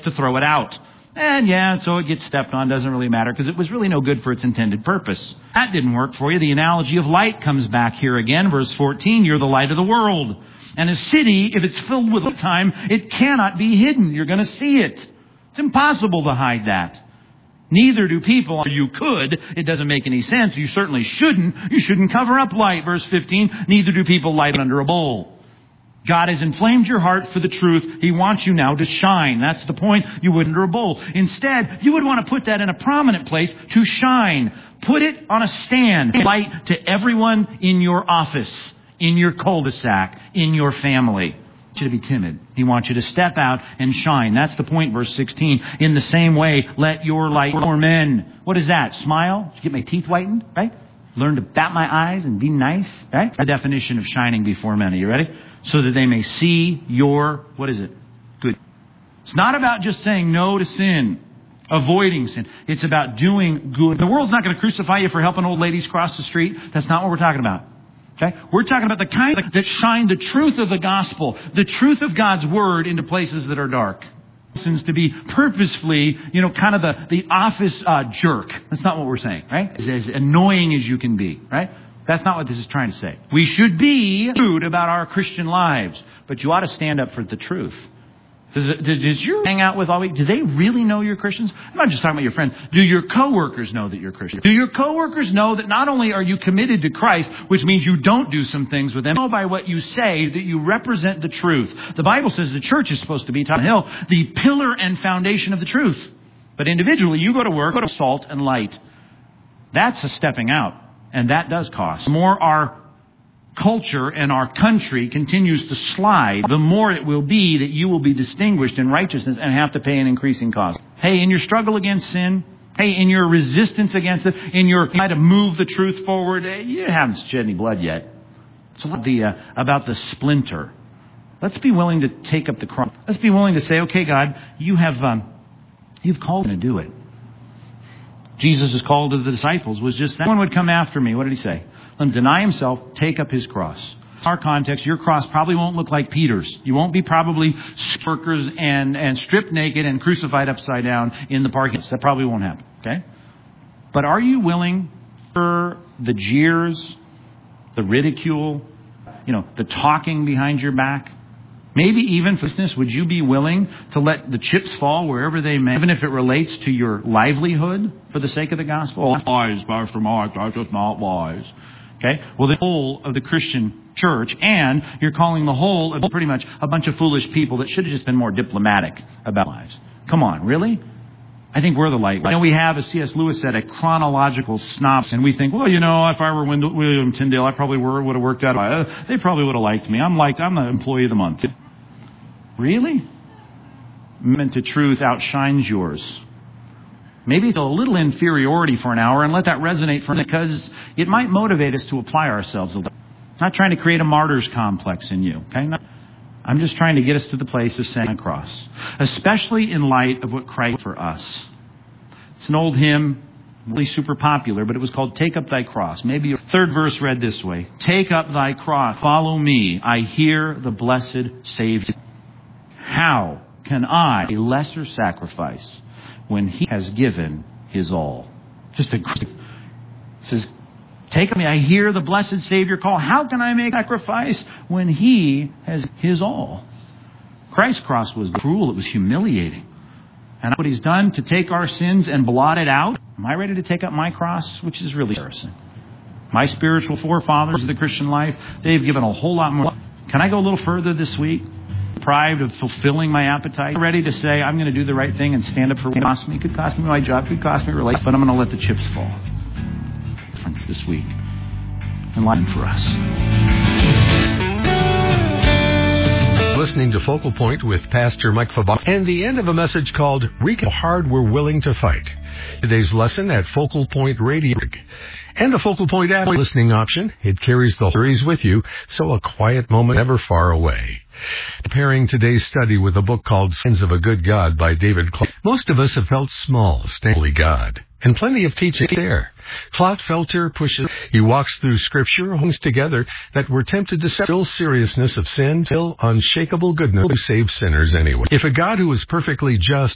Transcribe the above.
to throw it out. And yeah, so it gets stepped on, doesn't really matter because it was really no good for its intended purpose. That didn't work for you. The analogy of light comes back here again. Verse 14, you're the light of the world. And a city, if it's filled with time, it cannot be hidden. You're going to see it. It's impossible to hide that. Neither do people. You could. It doesn't make any sense. You certainly shouldn't. You shouldn't cover up light. Verse 15, neither do people light under a bowl. God has inflamed your heart for the truth. He wants you now to shine. That's the point. You would under a bowl. Instead, you would want to put that in a prominent place to shine. Put it on a stand. Light to everyone in your office, in your cul-de-sac, in your family. He wants you to be timid. He wants you to step out and shine. That's the point, verse 16. In the same way, let your light for men. What is that? Smile? Get my teeth whitened, right? Learn to bat my eyes and be nice, right? The definition of shining before men. Are you ready? So that they may see your, what is it? Good. It's not about just saying no to sin, avoiding sin. It's about doing good. The world's not going to crucify you for helping old ladies cross the street. That's not what we're talking about. Okay? We're talking about the kind that shine the truth of the gospel, the truth of God's word into places that are dark. To be purposefully, kind of the office jerk. That's not what we're saying, right? As annoying as you can be, right? That's not what this is trying to say. We should be rude about our Christian lives, but you ought to stand up for the truth. Does your hang out with all week? Do they really know you're Christians? I'm not just talking about your friends. Do your coworkers know that you're Christian? Do your coworkers know that not only are you committed to Christ, which means you don't do some things with them, know by what you say that you represent the truth. The Bible says the church is supposed to be top of the hill, the pillar and foundation of the truth. But individually, you go to work, go to salt and light. That's a stepping out. And that does cost. The more our culture and our country continues to slide, the more it will be that you will be distinguished in righteousness and have to pay an increasing cost. Hey, in your struggle against sin, hey, in your resistance against it, in your try to move the truth forward, you haven't shed any blood yet. It's about the splinter. Let's be willing to take up the cross. Let's be willing to say, okay, God, you've called me to do it. Jesus' call to the disciples was just that. No one would come after me. What did he say? Let him deny himself, take up his cross. In our context, your cross probably won't look like Peter's. You won't be probably workers and stripped naked and crucified upside down in the parking lot. That probably won't happen. Okay? But are you willing for the jeers, the ridicule, the talking behind your back? Maybe even for business, would you be willing to let the chips fall wherever they may, even if it relates to your livelihood for the sake of the gospel? Wise, Pastor Mark, that's just not wise. Okay? Well, the whole of the Christian church, and you're calling the whole of pretty much a bunch of foolish people that should have just been more diplomatic about lives. Come on, really? I think we're the light. We have, as C.S. Lewis said, a chronological snobs, and we think, well, if I were William Tyndale, I probably would have worked out. They probably would have liked me. I'm the employee of the month. Really? Commitment to truth outshines yours. Maybe a little inferiority for an hour and let that resonate because it might motivate us to apply ourselves a little. Not trying to create a martyr's complex in you. Okay? I'm just trying to get us to the place of saying the cross. Especially in light of what Christ did for us. It's an old hymn, really super popular, but it was called Take Up Thy Cross. Maybe your third verse read this way. Take up thy cross, follow me. I hear the blessed Savior. How can I a lesser sacrifice when he has given his all? It says, take me. I hear the blessed Savior call. How can I make sacrifice when he has his all? Christ's cross was cruel. It was humiliating. And what he's done to take our sins and blot it out. Am I ready to take up my cross? Which is really embarrassing. My spiritual forefathers of the Christian life, they've given a whole lot more. Can I go a little further this week? Deprived of fulfilling my appetite, ready to say I'm going to do the right thing and stand up for what cost me. Could cost me my job, could cost me relations, but I'm going to let the chips fall. Friends, this week, enlighten for us. Listening to Focal Point with Pastor Mike Fabak, and the end of a message called "Recap How Hard We're Willing to Fight." Today's lesson at Focal Point Radio. And the Focal Point app listening option. It carries the series with you, so a quiet moment never far away. Preparing today's study with a book called Signs of a Good God by David Clark. Most of us have felt small, stately God, and plenty of teaching there. Clotfelter pushes. He walks through Scripture, holds together that we're tempted to still seriousness of sin, still unshakable goodness who saves sinners anyway. If a God who is perfectly just